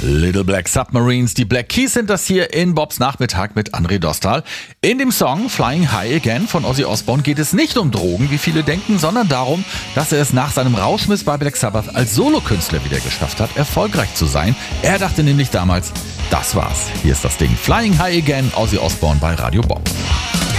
Little Black Submarines, die Black Keys sind das hier in Bobs Nachmittag mit André Dostal. In dem Song Flying High Again von Ozzy Osbourne geht es nicht um Drogen, wie viele denken, sondern darum, dass er es nach seinem Rauschmiss bei Black Sabbath als Solokünstler wieder geschafft hat, erfolgreich zu sein. Er dachte nämlich damals, das war's. Hier ist das Ding Flying High Again, Ozzy Osbourne bei Radio Bob.